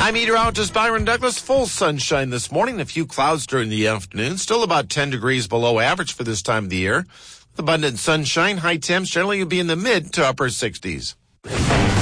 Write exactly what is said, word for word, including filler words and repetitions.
I'm meteorologist Byron Douglas. Full sunshine this morning, a few clouds during the afternoon. Still about ten degrees below average for this time of the year. With abundant sunshine, high temps generally will be in the mid to upper sixties.